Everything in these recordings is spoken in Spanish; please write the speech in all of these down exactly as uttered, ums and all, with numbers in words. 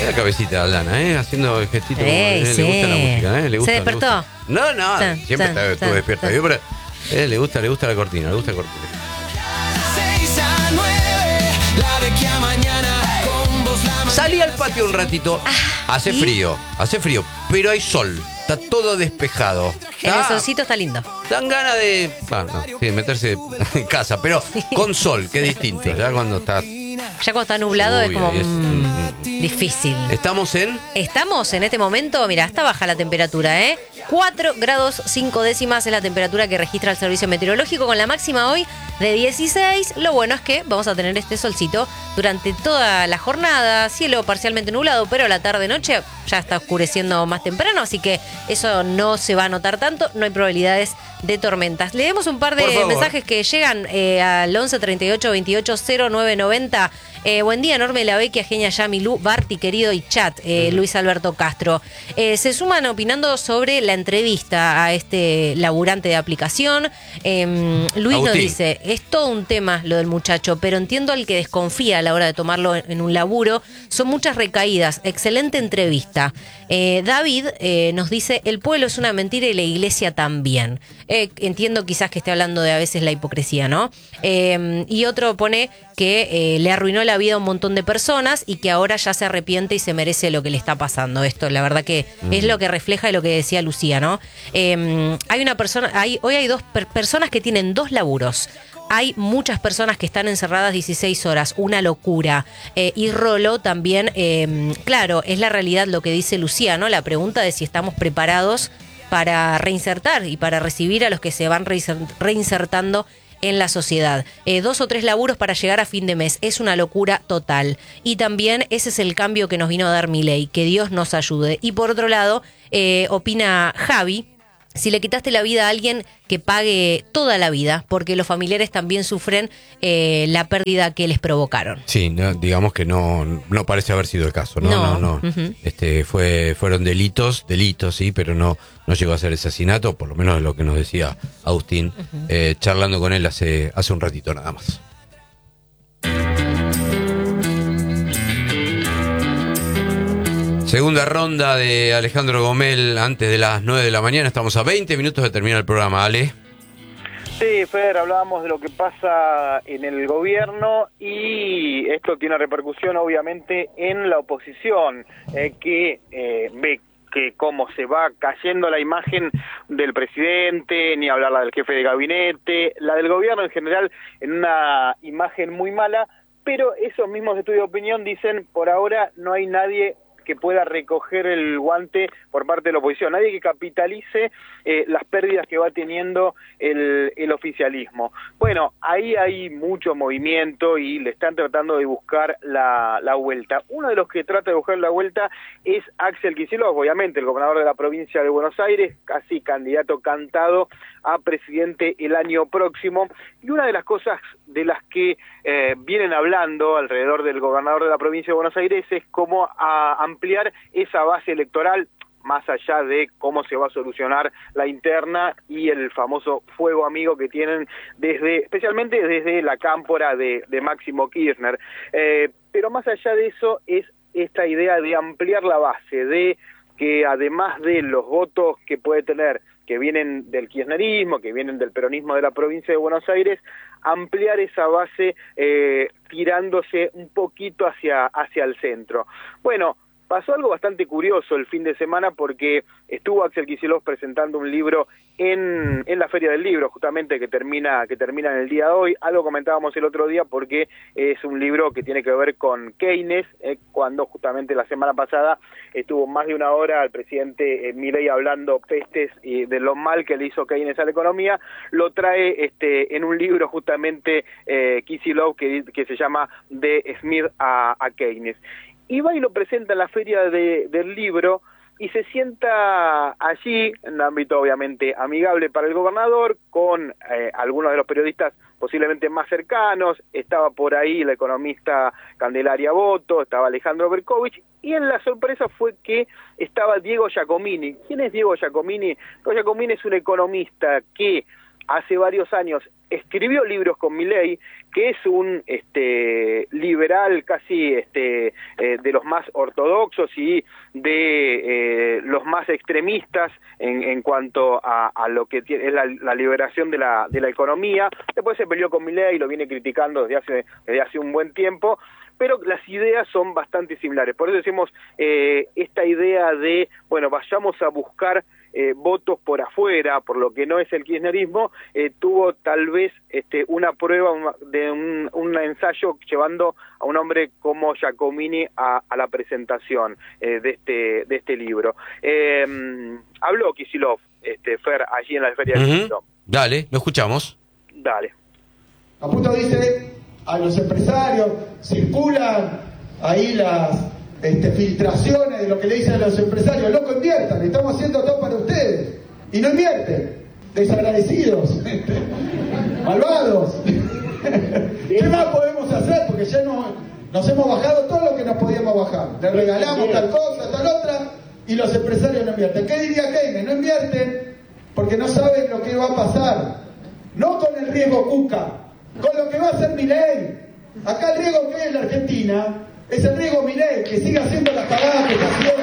La cabecita de Aldana, ¿eh? Haciendo el gestito. Ey, eh, sí. Le gusta la música, ¿eh? Le gusta, ¿Se despertó? le gusta. No, no, Tan, siempre tan, está, estuvo tan, despierta. tan. Yo, pero, eh, le gusta, le gusta la cortina, le gusta la cortina. Salí al patio un ratito. Ah, hace ¿y? frío, hace frío, pero hay sol. Está todo despejado. En Ah, el solcito está lindo. Dan ganas de. Ah, no, sí, meterse en casa, pero con sol, que es distinto. Ya cuando está. Ya cuando está nublado Uy, es como es- mm, difícil. Estamos en. Estamos en este momento, mira, está baja la temperatura, ¿eh? cuatro grados cinco décimas es la temperatura que registra el Servicio Meteorológico, con la máxima hoy de dieciséis. Lo bueno es que vamos a tener este solcito durante toda la jornada, cielo parcialmente nublado, pero la tarde-noche ya está oscureciendo más temprano, así que eso no se va a notar tanto, no hay probabilidades de tormentas. Leemos un par de Por favor. mensajes que llegan eh, al once treinta y ocho veintiocho cero nueve noventa. Eh, buen día, enorme la Vecchia, Genia Yamilú, Barty, querido, y chat, eh, Luis Alberto Castro. Eh, se suman opinando sobre la entrevista a este laburante de aplicación. Eh, Luis nos Agustín. dice, es todo un tema lo del muchacho, pero entiendo al que desconfía a la hora de tomarlo en, en un laburo. Son muchas recaídas. Excelente entrevista. Eh, David eh, nos dice, el pueblo es una mentira y la iglesia también. Eh, entiendo quizás que esté hablando de a veces la hipocresía, ¿no? Eh, y otro pone que eh, le arruinó la vida a un montón de personas y que ahora ya se arrepiente y se merece lo que le está pasando. Esto, la verdad que mm. es lo que refleja lo que decía Lucía, ¿no? Eh, hay una persona, hay, hoy hay dos per- personas que tienen dos laburos. Hay muchas personas que están encerradas dieciséis horas, una locura. Eh, y Rolo también, eh, claro, es la realidad lo que dice Lucía, ¿no? La pregunta de si estamos preparados para reinsertar y para recibir a los que se van reinser- reinsertando en la sociedad. Eh, dos o tres laburos para llegar a fin de mes. Es una locura total. Y también ese es el cambio que nos vino a dar Milei. Que Dios nos ayude. Y por otro lado, eh, opina Javi, si le quitaste la vida a alguien, que pague toda la vida, porque los familiares también sufren eh, la pérdida que les provocaron. Sí, no, digamos que no, no parece haber sido el caso, no, no, No. no. Uh-huh. Este, fue, fueron delitos, delitos, sí, pero no, no llegó a ser asesinato, por lo menos es lo que nos decía Agustín, uh-huh. eh, charlando con él hace, hace un ratito nada más. Segunda ronda de Alejandro Gomel antes de las nueve de la mañana. Estamos a veinte minutos de terminar el programa, Ale. Sí, Fer, hablábamos de lo que pasa en el gobierno y esto tiene repercusión obviamente en la oposición, eh, que eh, ve que cómo se va cayendo la imagen del presidente, ni hablar la del jefe de gabinete, la del gobierno en general en una imagen muy mala, pero esos mismos estudios de opinión dicen por ahora no hay nadie que pueda recoger el guante por parte de la oposición, nadie que capitalice eh, las pérdidas que va teniendo el, el oficialismo. Bueno, ahí hay mucho movimiento y le están tratando de buscar la, la vuelta. Uno de los que trata de buscar la vuelta es Axel Kicillof, obviamente el gobernador de la provincia de Buenos Aires, casi candidato cantado a presidente el año próximo, y una de las cosas de las que eh, vienen hablando alrededor del gobernador de la provincia de Buenos Aires es cómo a ampliar esa base electoral, más allá de cómo se va a solucionar la interna y el famoso fuego amigo que tienen desde, especialmente desde la cámpora de, de Máximo Kirchner. Eh, pero más allá de eso es esta idea de ampliar la base, de que además de los votos que puede tener, que vienen del kirchnerismo, que vienen del peronismo de la provincia de Buenos Aires, ampliar esa base eh, tirándose un poquito hacia, hacia el centro. Bueno, pasó algo bastante curioso el fin de semana porque estuvo Axel Kicillof presentando un libro en, en la Feria del Libro, justamente que termina que termina en el día de hoy. Algo comentábamos el otro día porque es un libro que tiene que ver con Keynes, eh, cuando justamente la semana pasada estuvo más de una hora el presidente eh, Milei hablando pestes y de lo mal que le hizo Keynes a la economía. Lo trae este en un libro justamente eh, Kicillof que, que se llama De Smith a, a Keynes. Y va y lo presenta en la feria de, del libro y se sienta allí, en un ámbito obviamente amigable para el gobernador, con eh, algunos de los periodistas posiblemente más cercanos. Estaba por ahí la economista Candelaria Boto, estaba Alejandro Berkovich, y en la sorpresa fue que estaba Diego Giacomini. ¿Quién es Diego Giacomini? Diego Giacomini es un economista que hace varios años escribió libros con Milei, que es un este liberal casi este eh, de los más ortodoxos y de eh, los más extremistas en, en cuanto a, a lo que tiene, es la, la liberación de la, de la economía. Después se peleó con Milei y lo viene criticando desde hace, desde hace un buen tiempo, pero las ideas son bastante similares. Por eso decimos eh, esta idea de, bueno, vayamos a buscar eh, votos por afuera, por lo que no es el kirchnerismo, eh, tuvo tal vez este, una prueba una, de un, un ensayo llevando a un hombre como Giacomini a, a la presentación eh, de este de este libro. Eh, habló Kicillof, este, Fer, allí en la Feria del Libro. Uh-huh. Dale, lo escuchamos. Dale. Caputo dice a los empresarios, circulan ahí las este, filtraciones de lo que le dicen a los empresarios, loco, inviertan, estamos haciendo todo para ustedes, y no invierten, desagradecidos, malvados. ¿Qué más podemos hacer? Porque ya no, nos hemos bajado todo lo que nos podíamos bajar, le regalamos tal cosa, tal otra, y los empresarios no invierten. ¿Qué diría Keynes? No invierten porque no saben lo que va a pasar, no con el riesgo Cuca, con lo que va a hacer Milei. Acá el riesgo que hay en la Argentina es el riesgo Milei, que siga haciendo las cagadas que está haciendo.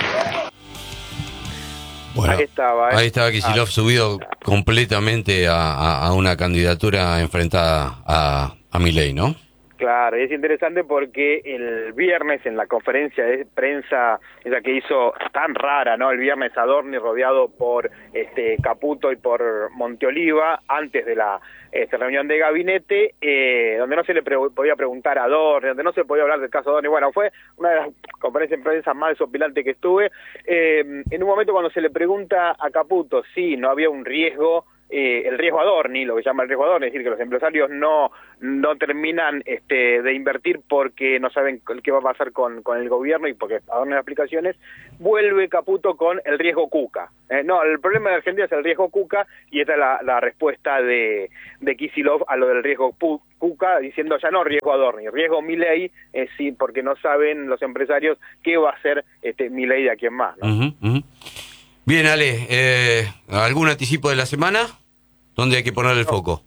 Bueno, ahí estaba, ¿eh? ahí estaba Kicillof ah. subido completamente a, a, a una candidatura enfrentada a, a Milei, ¿no? Claro, y es interesante porque el viernes en la conferencia de prensa, esa que hizo tan rara, ¿no? El viernes Adorni rodeado por este Caputo y por Monteoliva, antes de la esta reunión de gabinete, eh, donde no se le pre podía preguntar a Adorni, donde no se podía hablar del caso Adorni. Bueno, fue una de las conferencias de prensa más desopilantes que estuve. Eh, en un momento cuando se le pregunta a Caputo si no había un riesgo, Eh, el riesgo Adorni, lo que llama el riesgo Adorni, es decir, que los empresarios no no terminan este, de invertir porque no saben qué va a pasar con, con el gobierno y porque Adorni da explicaciones, vuelve Caputo con el riesgo Cuca. Eh, no, el problema de Argentina es el riesgo Cuca, y esta es la, la respuesta de, de Kicillof a lo del riesgo Cuca, diciendo ya no riesgo Adorni, riesgo Milei, eh, sí, porque no saben los empresarios qué va a hacer este Milei de aquí en más, ¿no? Uh-huh, uh-huh. Bien, Ale, eh, ¿algún anticipo de la semana? ¿Dónde hay que poner el foco?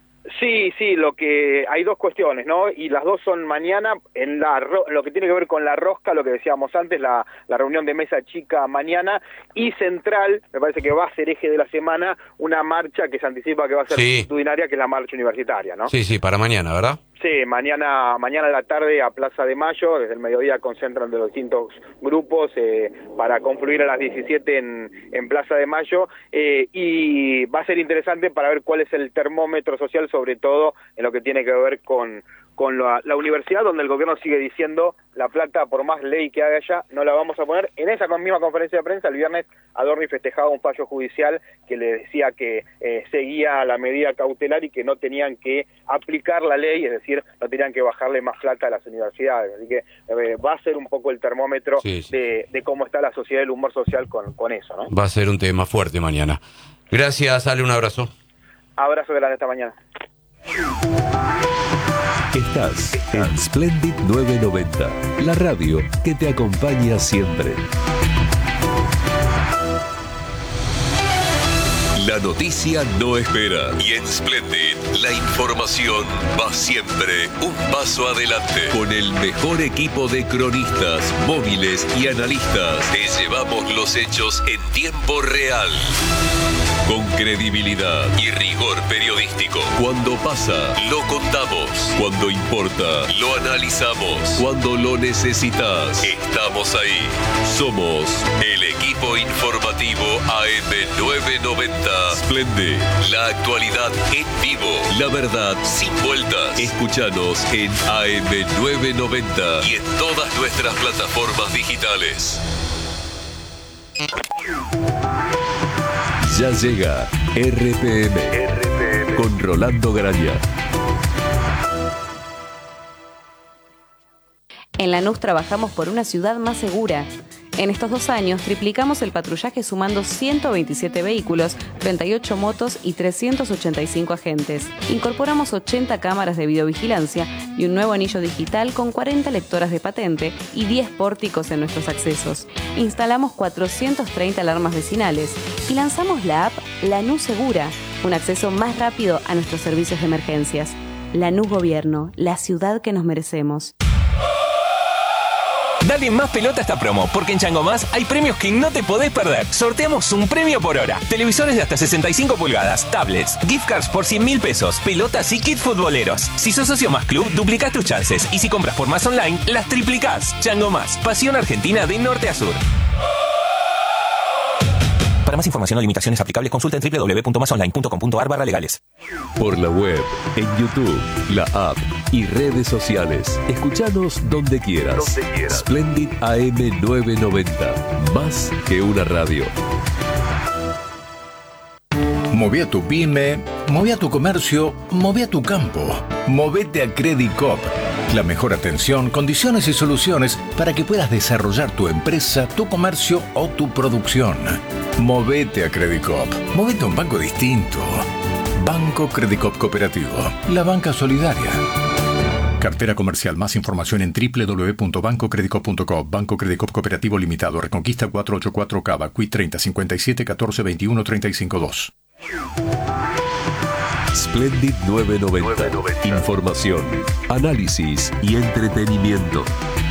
Sí, sí, lo que hay dos cuestiones, ¿no? Y las dos son mañana, en la lo que tiene que ver con la rosca, lo que decíamos antes, la, la reunión de mesa chica mañana, y central, me parece que va a ser eje de la semana, una marcha que se anticipa que va a ser multitudinaria, sí, que es la marcha universitaria, ¿no? Sí, sí, para mañana, ¿verdad? Sí, mañana mañana a la tarde a Plaza de Mayo, desde el mediodía concentran de los distintos grupos eh, para confluir a las diecisiete en, en Plaza de Mayo, eh, y va a ser interesante para ver cuál es el termómetro social, sobre todo en lo que tiene que ver con, con la, la universidad, donde el gobierno sigue diciendo la plata, por más ley que haga ya, no la vamos a poner. En esa misma conferencia de prensa, el viernes, Adorni festejaba un fallo judicial que le decía que eh, seguía la medida cautelar y que no tenían que aplicar la ley, es decir, no tenían que bajarle más plata a las universidades. Así que eh, va a ser un poco el termómetro sí, sí. De, de cómo está la sociedad del humor social con, con eso, ¿no? Va a ser un tema fuerte mañana. Gracias, Ale, un abrazo. Abrazo grande esta mañana. Estás en Splendid novecientos noventa, la radio que te acompaña siempre. La noticia no espera y en Splendid la información va siempre un paso adelante. Con el mejor equipo de cronistas, móviles y analistas, te llevamos los hechos en tiempo real. Con credibilidad y rigor periodístico. Cuando pasa, lo contamos. Cuando importa, lo analizamos. Cuando lo necesitas, estamos ahí. Somos el equipo informativo A M novecientos noventa. Splendid, la actualidad en vivo. La verdad sin vueltas. Escúchanos en A M novecientos noventa y en todas nuestras plataformas digitales. Ya llega R P M, R P M con Rolando Graña. En Lanús trabajamos por una ciudad más segura. En estos dos años triplicamos el patrullaje sumando ciento veintisiete vehículos, treinta y ocho motos y trescientos ochenta y cinco agentes. Incorporamos ochenta cámaras de videovigilancia y un nuevo anillo digital con cuarenta lectoras de patente y diez pórticos en nuestros accesos. Instalamos cuatrocientas treinta alarmas vecinales y lanzamos la app Lanús Segura, un acceso más rápido a nuestros servicios de emergencias. Lanús Gobierno, la ciudad que nos merecemos. Dale más pelota a esta promo, porque en Chango Más hay premios que no te podés perder. Sorteamos un premio por hora. Televisores de hasta sesenta y cinco pulgadas, tablets, gift cards por cien mil pesos, pelotas y kit futboleros. Si sos socio Más Club, duplicás tus chances. Y si compras por Más Online, las triplicás. Chango Más, pasión argentina de norte a sur. Para más información o limitaciones aplicables, consulta en doble u doble u doble u punto más online punto com punto a r barra legales. Por la web, en YouTube, la app y redes sociales. Escuchanos donde quieras. Donde quieras. Splendid A M novecientos noventa. Más que una radio. Moví a tu pyme, moví a tu comercio, moví a tu campo. Movete a Credicop. La mejor atención, condiciones y soluciones para que puedas desarrollar tu empresa, tu comercio o tu producción. Movete a Credicop. Movete a un banco distinto. Banco Credicop Cooperativo. La banca solidaria. Cartera comercial. Más información en doble u doble u doble u punto banco credicop punto com. Banco Credicop Cooperativo Limitado. Reconquista cuatrocientos ochenta y cuatro Cava. Q I treinta cincuenta y siete catorce veintiuno treinta y cinco dos. Splendid novecientos noventa. Información, análisis y entretenimiento.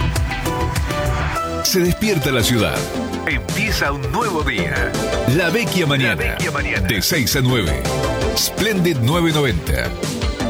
Se despierta la ciudad. Empieza un nuevo día. La Vecchia Mañana. La Vecchia Mañana. De seis a nueve. Splendid novecientos noventa.